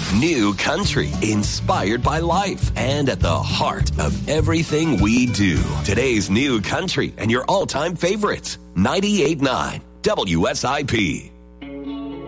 New Country, inspired by life and at the heart of everything we do. Today's New Country and your all-time favorites. 98.9 WSIP.